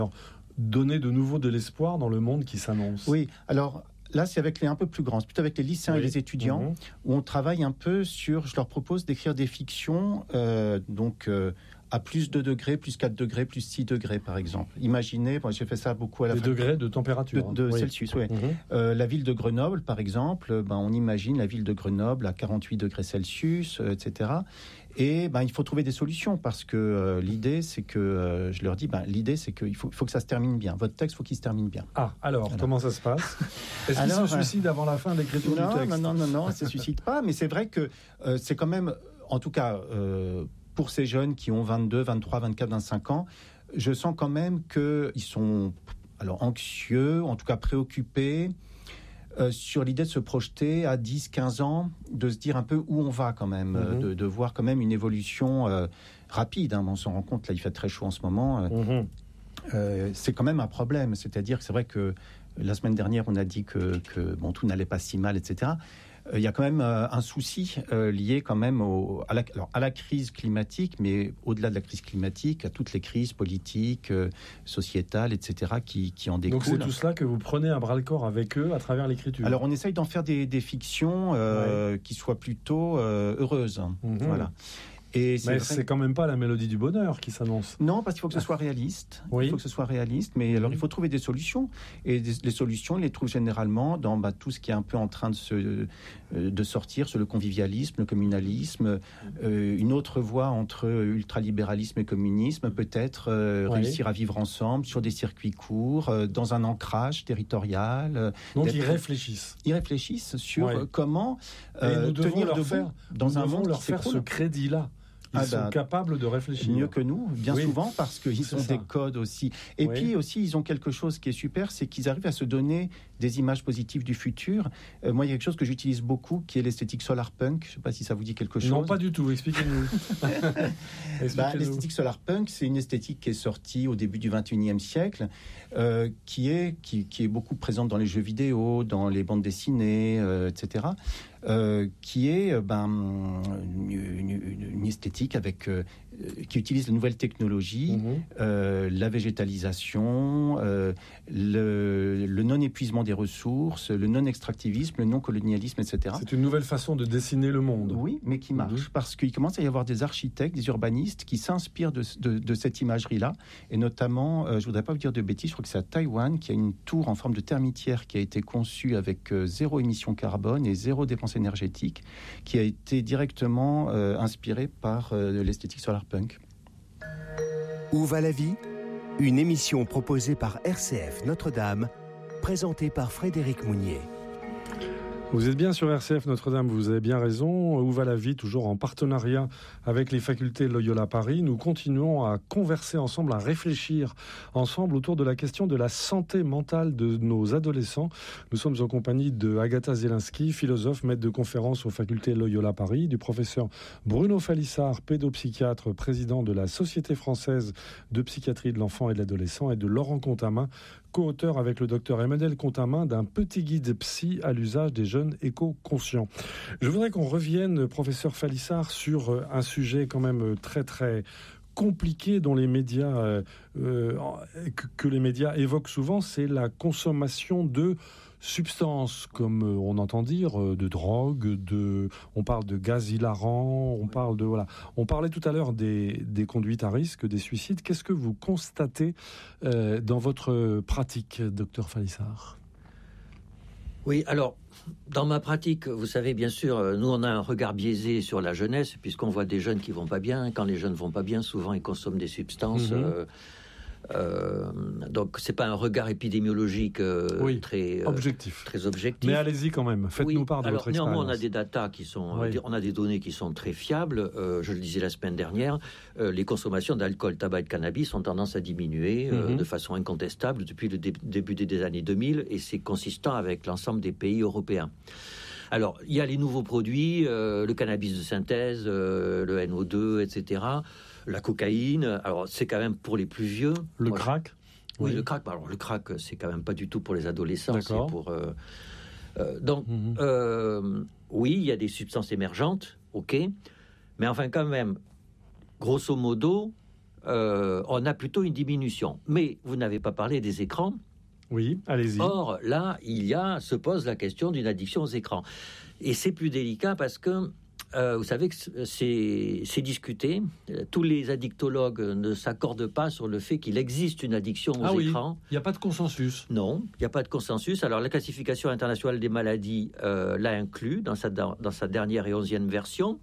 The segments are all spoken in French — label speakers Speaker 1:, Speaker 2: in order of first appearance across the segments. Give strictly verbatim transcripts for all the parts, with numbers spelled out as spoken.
Speaker 1: Alors, donner de nouveau de l'espoir dans le monde qui s'annonce.
Speaker 2: Oui, alors là, c'est avec les un peu plus grands, c'est plutôt avec les lycéens oui. et les étudiants, mmh. où on travaille un peu sur, je leur propose d'écrire des fictions, euh, donc euh, à plus deux degrés, plus quatre degrés, plus six degrés, par exemple. Imaginez, moi j'ai fait ça beaucoup à la
Speaker 1: Des degrés de température.
Speaker 2: De, de
Speaker 1: oui.
Speaker 2: Celsius, oui. Mmh. Euh, la ville de Grenoble, par exemple, ben, on imagine la ville de Grenoble à quarante-huit degrés Celsius, euh, et cetera. Et ben, il faut trouver des solutions parce que euh, l'idée, c'est que, euh, je leur dis, ben, l'idée, c'est qu'il faut, faut que ça se termine bien. Votre texte, il faut qu'il se termine bien.
Speaker 1: Ah, alors, alors. comment ça se passe? Est-ce qu'il se suicide avant la fin de l'écriture
Speaker 2: non,
Speaker 1: du texte?
Speaker 2: Non, non, non, non, ça ne se suicide pas, mais c'est vrai que euh, c'est quand même, en tout cas, euh, pour ces jeunes qui ont vingt-deux, vingt-trois, vingt-quatre, vingt-cinq ans, je sens quand même qu'ils sont alors, anxieux, en tout cas préoccupés, Euh, sur l'idée de se projeter à dix, quinze ans, de se dire un peu où on va quand même, mmh. de, de voir quand même une évolution euh, rapide. Hein. On s'en rend compte, là il fait très chaud en ce moment. Euh, mmh. euh, c'est quand même un problème. C'est-à-dire que c'est vrai que la semaine dernière, on a dit que, que bon, tout n'allait pas si mal, et cetera. Il euh, y a quand même euh, un souci euh, lié quand même au, à, la, alors, à la crise climatique, mais au-delà de la crise climatique, à toutes les crises politiques, euh, sociétales, et cetera, qui, qui en découlent.
Speaker 1: Donc c'est tout cela que vous prenez à bras-le-corps avec eux à travers l'écriture.
Speaker 2: Alors on essaye d'en faire des, des fictions euh, ouais. qui soient plutôt euh, heureuses. Mmh. Voilà.
Speaker 1: Et c'est mais vrai... c'est quand même pas la mélodie du bonheur qui s'annonce.
Speaker 2: Non, parce qu'il faut que ce soit réaliste. Oui. Il faut que ce soit réaliste, mais mmh. alors il faut trouver des solutions. Et des, les solutions, on les trouve généralement dans bah, tout ce qui est un peu en train de, se, euh, de sortir sur le convivialisme, le communalisme, euh, une autre voie entre ultralibéralisme et communisme, peut-être euh, oui. réussir à vivre ensemble sur des circuits courts, euh, dans un ancrage territorial. Euh,
Speaker 1: Donc ils réfléchissent.
Speaker 2: Ils réfléchissent sur oui. comment
Speaker 1: euh, nous tenir leur faire, dans un monde leur faire ce crédit-là. Ils ah sont ben, capables de réfléchir.
Speaker 2: Mieux que nous, bien oui. souvent, parce qu'ils ont
Speaker 1: ça.
Speaker 2: des codes aussi. Et oui. puis aussi, ils ont quelque chose qui est super, c'est qu'ils arrivent à se donner des images positives du futur. Euh, moi, il y a quelque chose que j'utilise beaucoup, qui est l'esthétique solar punk. Je ne sais pas si ça vous dit quelque chose.
Speaker 1: Non, pas du tout. Expliquez-nous. Expliquez-nous.
Speaker 2: Bah, l'esthétique solar punk, c'est une esthétique qui est sortie au début du vingt et unième siècle, euh, qui est qui, qui est beaucoup présente dans les jeux vidéo, dans les bandes dessinées, euh, et cetera. Euh, qui est ben, une, une, une esthétique avec, euh, qui utilise de nouvelles technologies, mmh. euh, la végétalisation, euh, le, le non-épuisement des ressources, le non-extractivisme, le non-colonialisme, et cetera.
Speaker 1: C'est une nouvelle façon de dessiner le monde.
Speaker 2: Oui, mais qui marche, mmh. parce qu'il commence à y avoir des architectes, des urbanistes qui s'inspirent de, de, de cette imagerie-là, et notamment, euh, je ne voudrais pas vous dire de bêtises, je crois que c'est à Taïwan, qui a une tour en forme de termitière qui a été conçue avec euh, zéro émission carbone et zéro dépense énergétique, qui a été directement euh, inspiré par euh, l'esthétique solarpunk.
Speaker 3: Où va la vie ? Une émission proposée par R C F Notre-Dame, présentée par Frédéric Mounier.
Speaker 1: Vous êtes bien sur R C F Notre-Dame, vous avez bien raison. Où va la vie ? Toujours en partenariat avec les facultés Loyola Paris. Nous continuons à converser ensemble, à réfléchir ensemble autour de la question de la santé mentale de nos adolescents. Nous sommes en compagnie de Agatha Zielinski, philosophe, maître de conférence aux facultés Loyola Paris, du professeur Bruno Falissard, pédopsychiatre, président de la Société française de psychiatrie de l'enfant et de l'adolescent, et de Laurent Contamin, co-auteur avec le docteur Emmanuel Contamin d'un petit guide psy à l'usage des jeunes éco-conscients. Je voudrais qu'on revienne, professeur Falissard, sur un sujet quand même très très compliqué dont les médias euh, euh, que, que les médias évoquent souvent, c'est la consommation de substances, comme on entend dire, de drogue, de, on parle de gaz hilarant, on parle de voilà. On parlait tout à l'heure des, des conduites à risque, des suicides. Qu'est-ce que vous constatez euh, dans votre pratique, docteur Falissard ?
Speaker 4: Oui, alors, dans ma pratique, vous savez, bien sûr, nous, on a un regard biaisé sur la jeunesse, puisqu'on voit des jeunes qui vont pas bien. Quand les jeunes vont pas bien, souvent, ils consomment des substances. Mmh. Euh, euh, donc, c'est pas un regard épidémiologique euh,
Speaker 1: oui,
Speaker 4: très, euh,
Speaker 1: objectif.
Speaker 4: très objectif.
Speaker 1: Mais allez-y quand même, faites-nous
Speaker 4: oui,
Speaker 1: part de
Speaker 4: alors,
Speaker 1: votre expérience.
Speaker 4: Néanmoins, on a des datas qui sont... Oui. On a des données qui sont très fiables. Euh, je le disais la semaine dernière, euh, les consommations d'alcool, tabac et de cannabis ont tendance à diminuer euh, mmh. de façon incontestable depuis le dé- début des années deux mille, et c'est consistant avec l'ensemble des pays européens. Alors, il y a les nouveaux produits, euh, le cannabis de synthèse, euh, le N O deux, et cetera, la cocaïne. Alors, c'est quand même pour les plus vieux.
Speaker 1: Le
Speaker 4: Moi,
Speaker 1: crack
Speaker 4: je... Oui, oui, le crack. Alors, le crack, c'est quand même pas du tout pour les adolescents.
Speaker 1: D'accord.
Speaker 4: C'est pour... Euh... Euh, donc, mmh. euh, oui, il y a des substances émergentes, ok. Mais enfin, quand même, grosso modo, euh, on a plutôt une diminution. Mais vous n'avez pas parlé des écrans.
Speaker 1: Oui, allez-y.
Speaker 4: Or, là, il y a, se pose la question d'une addiction aux écrans. Et c'est plus délicat parce que, euh, vous savez que c'est, c'est discuté. Tous les addictologues ne s'accordent pas sur le fait qu'il existe une addiction aux
Speaker 1: ah
Speaker 4: écrans.
Speaker 1: Oui, il n'y a pas de consensus.
Speaker 4: Non, il n'y a pas de consensus. Alors, la classification internationale des maladies euh, l'a inclus dans sa, dans sa dernière et onzième version.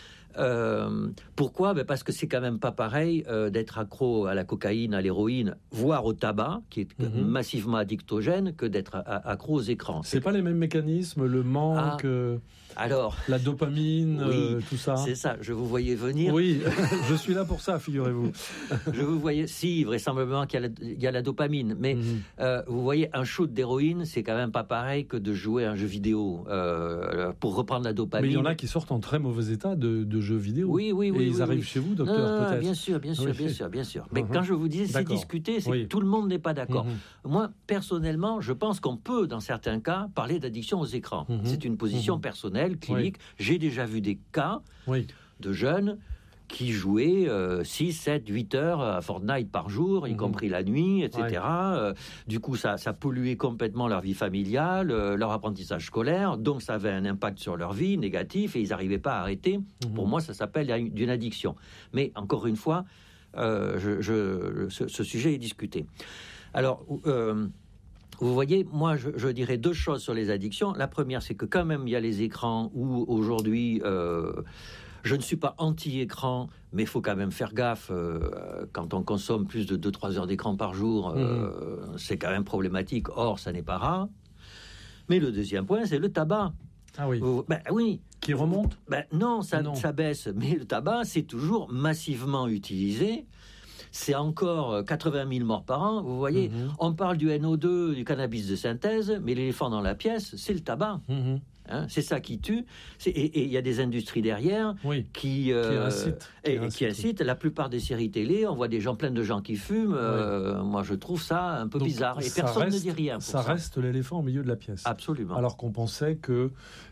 Speaker 4: Euh, pourquoi ? Ben parce que c'est quand même pas pareil euh, d'être accro à la cocaïne, à l'héroïne, voire au tabac, qui est mm-hmm. massivement addictogène, que d'être a- a- accro aux écrans.
Speaker 1: C'est, c'est pas les mêmes mécanismes, le manque, ah, euh,
Speaker 4: alors,
Speaker 1: la dopamine,
Speaker 4: oui,
Speaker 1: euh, tout ça.
Speaker 4: C'est ça. Je vous voyais venir.
Speaker 1: Oui, je suis là pour ça, figurez-vous.
Speaker 4: Je vous voyais. Si, vraisemblablement qu'il y a la, il y a la dopamine, mais mm-hmm. euh, vous voyez, un shoot d'héroïne, c'est quand même pas pareil que de jouer à un jeu vidéo euh, pour reprendre la dopamine.
Speaker 1: Mais il y en a qui sortent en très mauvais état de, de jeux vidéo.
Speaker 4: Oui, oui, oui.
Speaker 1: Et ils
Speaker 4: oui,
Speaker 1: arrivent
Speaker 4: oui.
Speaker 1: chez vous, docteur,
Speaker 4: non, non,
Speaker 1: peut-être.
Speaker 4: Bien sûr, bien sûr, oui. bien sûr, bien sûr. Mais uh-huh. quand je vous dis c'est
Speaker 1: d'accord.
Speaker 4: discuté, c'est
Speaker 1: oui.
Speaker 4: que tout le monde n'est pas d'accord.
Speaker 1: Mm-hmm.
Speaker 4: Moi, personnellement, je pense qu'on peut, dans certains cas, parler d'addiction aux écrans. Mm-hmm. C'est une position mm-hmm. personnelle, clinique. Oui. J'ai déjà vu des cas
Speaker 1: oui.
Speaker 4: de jeunes qui jouaient euh, six, sept, huit heures à Fortnite par jour, y mmh. compris la nuit, et cetera. Ouais. Euh, du coup, ça, ça polluait complètement leur vie familiale, euh, leur apprentissage scolaire, donc ça avait un impact sur leur vie négatif et ils n'arrivaient pas à arrêter. Mmh. Pour moi, ça s'appelle une addiction. Mais encore une fois, euh, je, je, ce, ce sujet est discuté. Alors... Euh, Vous voyez, moi, je, je dirais deux choses sur les addictions. La première, c'est que quand même, il y a les écrans où, aujourd'hui, euh, je ne suis pas anti-écran, mais il faut quand même faire gaffe. Euh, quand on consomme plus de deux à trois heures d'écran par jour, euh, mmh. c'est quand même problématique. Or, ça n'est pas rare. Mais le deuxième point, c'est le tabac.
Speaker 1: Ah oui.
Speaker 4: Vous, ben oui.
Speaker 1: Qui remonte ?
Speaker 4: Ben non, ça,
Speaker 1: non,
Speaker 4: ça baisse. Mais le tabac, c'est toujours massivement utilisé. C'est encore quatre-vingt mille morts par an. Vous voyez, mmh. on parle du N O deux, du cannabis de synthèse, mais l'éléphant dans la pièce, c'est le tabac. Mmh. Hein, c'est ça qui tue. C'est, et il y a des industries derrière
Speaker 1: oui.
Speaker 4: qui, euh,
Speaker 1: qui incitent.
Speaker 4: Et,
Speaker 1: qui
Speaker 4: et
Speaker 1: incitent.
Speaker 4: Qui incitent. La plupart des séries télé, on voit des gens, plein de gens qui fument. Oui. Euh, moi, je trouve ça un peu
Speaker 1: Donc,
Speaker 4: bizarre. Et personne
Speaker 1: reste,
Speaker 4: ne dit rien. Pour
Speaker 1: ça, ça reste l'éléphant au milieu de la pièce.
Speaker 4: Absolument.
Speaker 1: Alors qu'on pensait que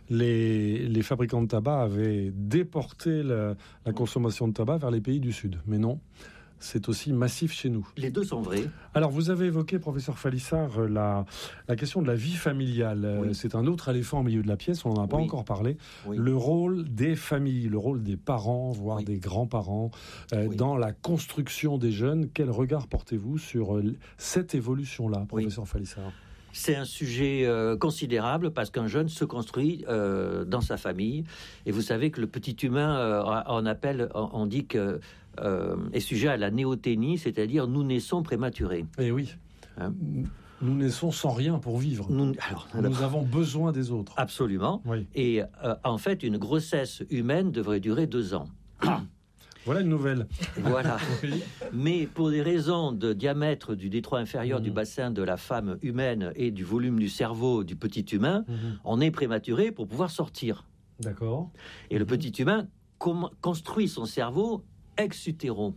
Speaker 1: les, les fabricants de tabac avaient déporté la, la consommation de tabac vers les pays du Sud. Mais non. C'est aussi massif chez nous.
Speaker 4: Les deux sont vrais.
Speaker 1: Alors, vous avez évoqué, professeur Falissard, la, la question de la vie familiale. Oui. C'est un autre éléphant au milieu de la pièce, on n'en a pas oui. encore parlé. Oui. Le rôle des familles, le rôle des parents, voire oui. des grands-parents, euh, oui. dans la construction des jeunes. Quel regard portez-vous sur cette évolution-là, professeur oui. Falissard ?
Speaker 4: C'est un sujet euh, considérable parce qu'un jeune se construit euh, dans sa famille. Et vous savez que le petit humain, euh, on appelle, on, on dit que Euh, est sujet à la néoténie, c'est-à-dire nous naissons prématurés.
Speaker 1: Eh oui. Hein? Nous naissons sans rien pour vivre. Nous, alors, nous alors, avons besoin des autres.
Speaker 4: Absolument.
Speaker 1: Oui.
Speaker 4: Et euh, en fait, une grossesse humaine devrait durer deux ans.
Speaker 1: Ah, voilà une nouvelle.
Speaker 4: Voilà. Oui. Mais pour des raisons de diamètre du détroit inférieur mmh. du bassin de la femme humaine et du volume du cerveau du petit humain, mmh. on est prématuré pour pouvoir sortir.
Speaker 1: D'accord.
Speaker 4: Et mmh. le petit humain com- construit son cerveau ex utéro.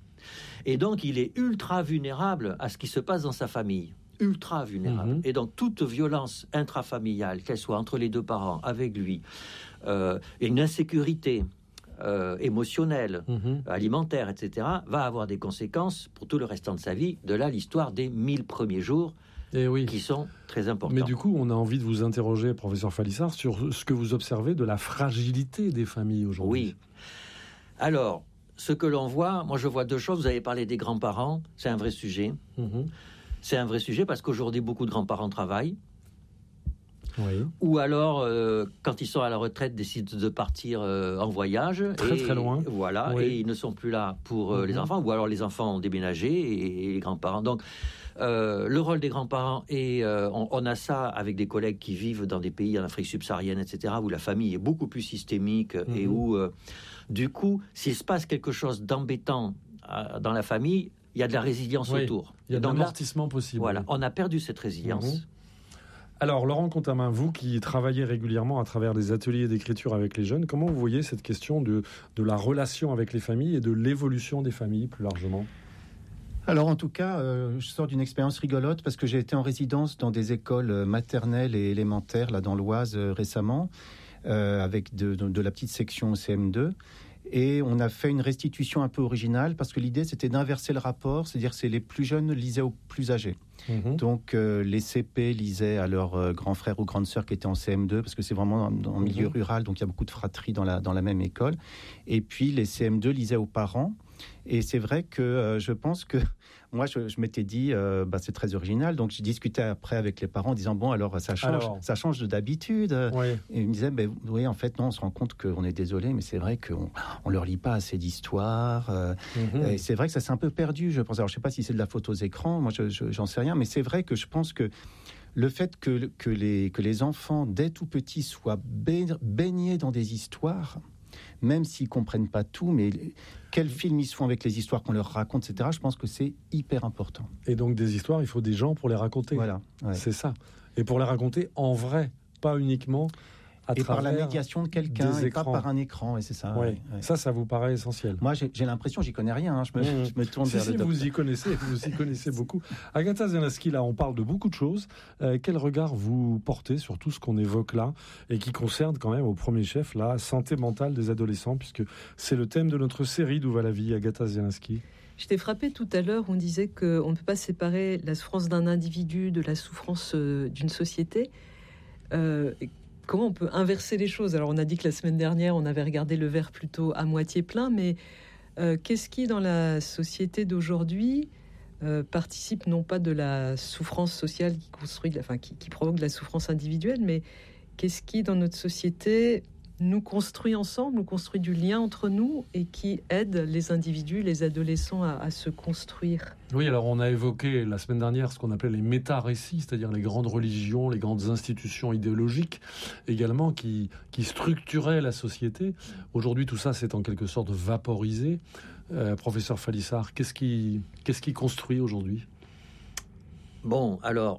Speaker 4: Et donc, il est ultra vulnérable à ce qui se passe dans sa famille. Ultra vulnérable. Mmh. Et donc, toute violence intrafamiliale, qu'elle soit entre les deux parents, avec lui, euh, une insécurité euh, émotionnelle, mmh. alimentaire, et cetera, va avoir des conséquences pour tout le restant de sa vie. De là, l'histoire des mille premiers jours
Speaker 1: Et oui.
Speaker 4: qui sont très importants.
Speaker 1: Mais du coup, on a envie de vous interroger, professeur Falissard, sur ce que vous observez de la fragilité des familles aujourd'hui.
Speaker 4: Oui. Alors, ce que l'on voit, moi je vois deux choses. Vous avez parlé des grands-parents, c'est un vrai sujet. Mmh. C'est un vrai sujet parce qu'aujourd'hui, beaucoup de grands-parents travaillent.
Speaker 1: Oui.
Speaker 4: Ou alors, euh, quand ils sont à la retraite, décident de partir euh, en voyage.
Speaker 1: Très
Speaker 4: et,
Speaker 1: très loin.
Speaker 4: Voilà, oui. Et ils ne sont plus là pour euh, mmh. les enfants. Ou alors les enfants ont déménagé et, et les grands-parents. Donc, euh, le rôle des grands-parents, et euh, on, on a ça avec des collègues qui vivent dans des pays en Afrique subsaharienne, et cetera, où la famille est beaucoup plus systémique mmh. et où... Euh, Du coup, s'il se passe quelque chose d'embêtant euh, dans la famille, il y a de la résilience
Speaker 1: oui,
Speaker 4: autour.
Speaker 1: Il y a de l'amortissement possible.
Speaker 4: Voilà, on a perdu cette résilience. Mmh.
Speaker 1: Alors, Laurent Contamin, vous qui travaillez régulièrement à travers des ateliers d'écriture avec les jeunes, comment vous voyez cette question de, de la relation avec les familles et de l'évolution des familles plus largement ?
Speaker 2: Alors en tout cas, euh, je sors d'une expérience rigolote parce que j'ai été en résidence dans des écoles maternelles et élémentaires, là dans l'Oise euh, récemment. Euh, avec de, de, de la petite section C M deux. Et on a fait une restitution un peu originale parce que l'idée, c'était d'inverser le rapport, c'est-à-dire que c'est les plus jeunes lisaient aux plus âgés. Mmh. Donc, euh, les C P lisaient à leurs euh, grands frères ou grandes sœurs qui étaient en C M deux, parce que c'est vraiment en milieu mmh. rural, donc il y a beaucoup de fratries dans la, dans la même école. Et puis, les C M deux lisaient aux parents. Et c'est vrai que euh, je pense que moi, je, je m'étais dit, euh, bah, c'est très original. Donc, je discutais après avec les parents en disant, bon, alors, ça change, alors... ça change de d'habitude. Oui. Et ils me disaient, ben, oui, en fait, non, on se rend compte qu'on est désolé, mais c'est vrai qu'on ne leur lit pas assez d'histoires. Euh, mm-hmm. Et c'est vrai que ça s'est un peu perdu, je pense. Alors, je ne sais pas si c'est de la faute aux écrans, moi, je, je, j'en sais rien, mais c'est vrai que je pense que le fait que, que, les, que les enfants, dès tout petits, soient baignés dans des histoires, même s'ils ne comprennent pas tout, mais quels films ils se font avec les histoires qu'on leur raconte, et cetera, je pense que c'est hyper important.
Speaker 1: Et donc, des histoires, il faut des gens pour les raconter.
Speaker 2: Voilà. Ouais.
Speaker 1: C'est ça. Et pour les raconter en vrai, pas uniquement à
Speaker 2: et
Speaker 1: travers
Speaker 2: par la médiation de quelqu'un, et pas par un écran, et c'est ça.
Speaker 1: Ouais. Ouais. Ça, ça vous paraît essentiel.
Speaker 2: Moi, j'ai, j'ai l'impression, j'y connais rien. Hein. Je, me, mmh. je me tourne
Speaker 1: si,
Speaker 2: vers
Speaker 1: si,
Speaker 2: le docteur.
Speaker 1: Vous y connaissez, vous y connaissez beaucoup. Agatha Zielinski, là, on parle de beaucoup de choses. Euh, quel regard vous portez sur tout ce qu'on évoque là et qui concerne quand même au premier chef la santé mentale des adolescents, puisque c'est le thème de notre série D'où va la vie, Agatha Zielinski.
Speaker 5: J'étais frappée tout à l'heure, on disait qu'on ne peut pas séparer la souffrance d'un individu de la souffrance euh, d'une société. Euh, Comment on peut inverser les choses ? Alors, on a dit que la semaine dernière, on avait regardé le verre plutôt à moitié plein, mais euh, qu'est-ce qui, dans la société d'aujourd'hui, euh, participe non pas de la souffrance sociale qui construit, de la, enfin, qui, qui provoque de la souffrance individuelle, mais qu'est-ce qui, dans notre société, nous construit ensemble, nous construit du lien entre nous et qui aide les individus, les adolescents à, à se construire.
Speaker 1: Oui, alors on a évoqué la semaine dernière ce qu'on appelait les méta-récits, c'est-à-dire les grandes religions, les grandes institutions idéologiques également qui, qui structuraient la société. Aujourd'hui, tout ça s'est en quelque sorte vaporisé. Euh, professeur Falissard, qu'est-ce qui, qu'est-ce qui construit aujourd'hui ?
Speaker 4: Bon, alors...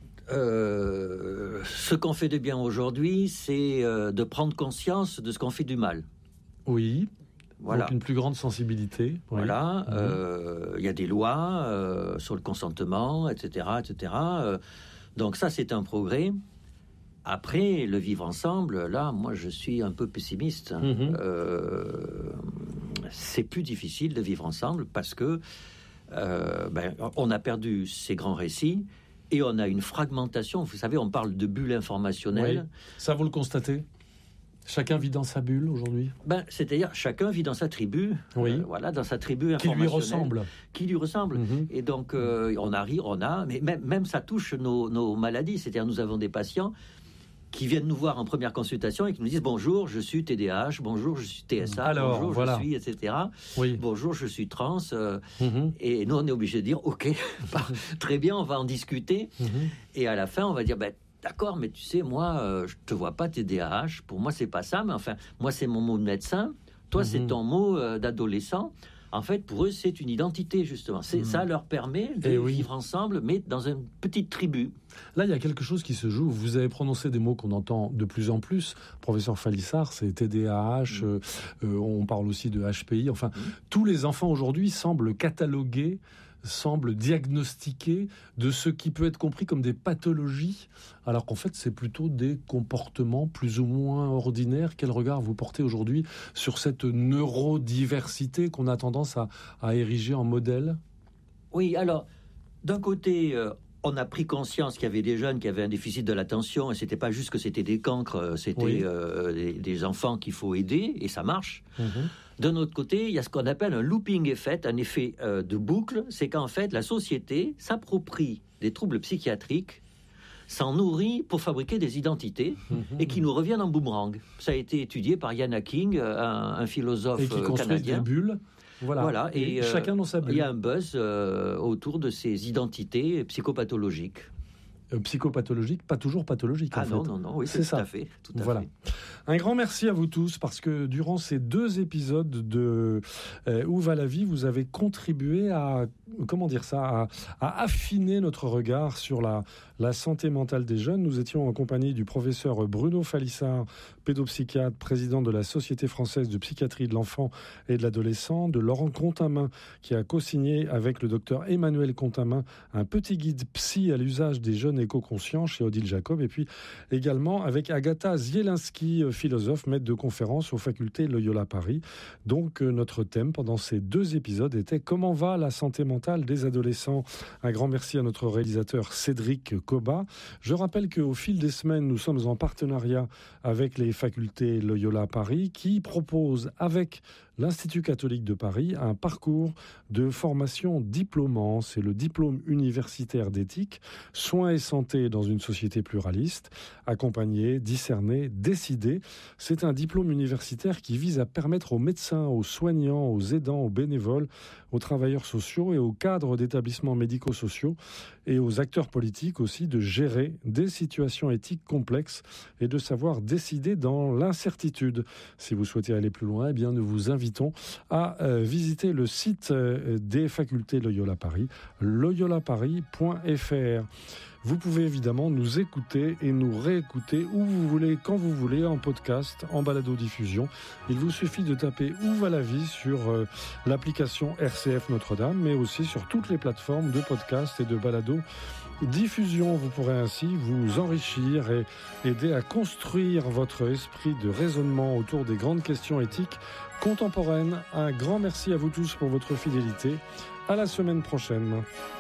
Speaker 4: Euh, ce qu'on fait de bien aujourd'hui, c'est euh, de prendre conscience de ce qu'on fait du mal.
Speaker 1: Oui,
Speaker 4: voilà.
Speaker 1: Donc une plus grande sensibilité.
Speaker 4: Voilà, il mmh. euh, y a des lois euh, sur le consentement, et cetera, et cetera. Euh, donc ça, c'est un progrès. Après, le vivre ensemble, là, moi, je suis un peu pessimiste. Mmh. Euh, c'est plus difficile de vivre ensemble parce que euh, ben, on a perdu ces grands récits. Et on a une fragmentation. Vous savez, on parle de bulle informationnelle.
Speaker 1: Oui. Ça, vous le constatez ? Chacun vit dans sa bulle aujourd'hui ?
Speaker 4: Ben, c'est-à-dire, chacun vit dans sa tribu.
Speaker 1: Oui.
Speaker 4: Euh, voilà, dans sa tribu informationnelle.
Speaker 1: Qui lui ressemble.
Speaker 4: Qui lui ressemble. Mm-hmm. Et donc, euh, on arrive, on a... Mais même, même ça touche nos, nos maladies. C'est-à-dire, nous avons des patients qui viennent nous voir en première consultation et qui nous disent « Bonjour, je suis T D A H, bonjour, je suis T S A,
Speaker 1: Alors,
Speaker 4: bonjour,
Speaker 1: voilà.
Speaker 4: je suis, et cetera.
Speaker 1: Oui.
Speaker 4: Bonjour, je suis trans. Euh, »
Speaker 1: mm-hmm.
Speaker 4: Et nous, on est obligé de dire « Ok, bah, très bien, on va en discuter. Mm-hmm. » Et à la fin, on va dire bah, « D'accord, mais tu sais, moi, euh, je te vois pas T D A H. Pour moi, c'est pas ça. Mais enfin, moi, c'est mon mot de médecin. Toi, mm-hmm. c'est ton mot euh, d'adolescent. » En fait, pour eux, c'est une identité, justement. C'est, mmh. Ça leur permet de oui. vivre ensemble, mais dans une petite tribu.
Speaker 1: Là, il y a quelque chose qui se joue. Vous avez prononcé des mots qu'on entend de plus en plus. Professeur Falissard, c'est T D A H, mmh. euh, euh, on parle aussi de H P I. Enfin, mmh. tous les enfants aujourd'hui semblent cataloguer, semblent diagnostiquer de ce qui peut être compris comme des pathologies, alors qu'en fait, c'est plutôt des comportements plus ou moins ordinaires. Quel regard vous portez aujourd'hui sur cette neurodiversité qu'on a tendance à, à ériger en modèle ?
Speaker 4: Oui, alors, d'un côté... Euh... on a pris conscience qu'il y avait des jeunes qui avaient un déficit de l'attention et c'était pas juste que c'était des cancres, c'était oui. euh, des, des enfants qu'il faut aider et ça marche. Mmh. D'un autre côté, il y a ce qu'on appelle un looping effect, un effet euh, de boucle, c'est qu'en fait la société s'approprie des troubles psychiatriques, s'en nourrit pour fabriquer des identités mmh. et qui nous reviennent en boomerang. Ça a été étudié par Ian Hacking, un, un philosophe
Speaker 1: et qui construit
Speaker 4: canadien.
Speaker 1: Des bulles. Voilà,
Speaker 4: voilà.
Speaker 1: et, et euh, chacun dans sa bulle.
Speaker 4: Il y a un buzz euh, autour de ces identités psychopathologiques.
Speaker 1: Euh, psychopathologiques, pas toujours pathologiques.
Speaker 4: Ah
Speaker 1: en
Speaker 4: non,
Speaker 1: fait.
Speaker 4: non, non, oui, c'est,
Speaker 1: c'est
Speaker 4: tout
Speaker 1: ça.
Speaker 4: à fait. Tout à
Speaker 1: voilà.
Speaker 4: fait.
Speaker 1: Un grand merci à vous tous, parce que durant ces deux épisodes de euh, Où va la vie, vous avez contribué à, comment dire ça, à, à affiner notre regard sur la, la santé mentale des jeunes. Nous étions en compagnie du professeur Bruno Falissard, pédopsychiatre, président de la Société française de psychiatrie de l'enfant et de l'adolescent, de Laurent Contamin, qui a co-signé avec le docteur Emmanuel Contamin un petit guide psy à l'usage des jeunes éco-conscient chez Odile Jacob, et puis également avec Agatha Zielinski, philosophe, maître de conférence aux facultés Loyola Paris. Donc notre thème pendant ces deux épisodes était « Comment va la santé mentale des adolescents ?» Un grand merci à notre réalisateur Cédric Coba. Je rappelle qu'au fil des semaines, nous sommes en partenariat avec les facultés Loyola Paris qui proposent avec l'Institut catholique de Paris un parcours de formation diplômant. C'est le diplôme universitaire d'éthique, soins et santé dans une société pluraliste, accompagner, discerner, décider. C'est un diplôme universitaire qui vise à permettre aux médecins, aux soignants, aux aidants, aux bénévoles, aux travailleurs sociaux et aux cadres d'établissements médico-sociaux et aux acteurs politiques aussi de gérer des situations éthiques complexes et de savoir décider dans l'incertitude. Si vous souhaitez aller plus loin, eh bien nous vous invitons à euh, visiter le site euh, des facultés Loyola Paris, loyola paris point f r. Vous pouvez évidemment nous écouter et nous réécouter où vous voulez, quand vous voulez, en podcast, en balado-diffusion. Il vous suffit de taper « Où va la vie » sur euh, l'application R C F Notre-Dame, mais aussi sur toutes les plateformes de podcast et de balado-diffusion. Vous pourrez ainsi vous enrichir et aider à construire votre esprit de raisonnement autour des grandes questions éthiques contemporaines. Un grand merci à vous tous pour votre fidélité. À la semaine prochaine.